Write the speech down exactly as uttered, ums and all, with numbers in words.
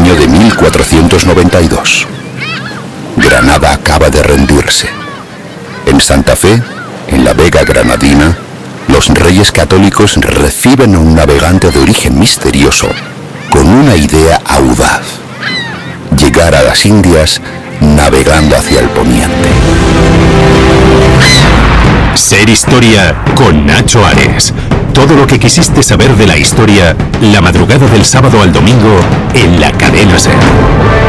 año de mil cuatrocientos noventa y dos. Granada acaba de rendirse. En Santa Fe, en la Vega Granadina, los Reyes Católicos reciben a un navegante de origen misterioso con una idea audaz: llegar a las Indias navegando hacia el poniente. Ser Historia con Nacho Ares. Todo lo que quisiste saber de la historia, la madrugada del sábado al domingo en la Cadena Ser.